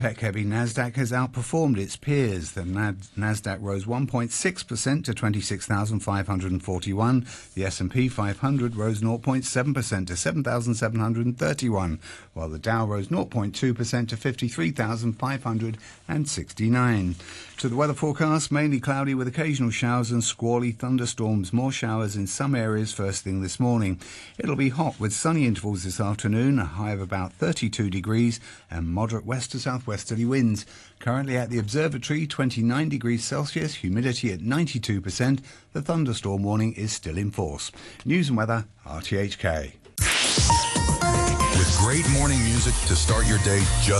Tech-heavy Nasdaq has outperformed its peers. The Nasdaq rose 1.6% to 26,541. The S&P 500 rose 0.7% to 7,731, while the Dow rose 0.2% to 53,569. To the weather forecast, mainly cloudy with occasional showers and squally thunderstorms. More showers in some areas first thing this morning. It'll be hot with sunny intervals this afternoon, a high of about 32 degrees and moderate west to southwesterly winds. Currently at the observatory, 29 degrees Celsius, humidity at 92%. The thunderstorm warning is still in force. News and weather, RTHK. With great morning music to start your day just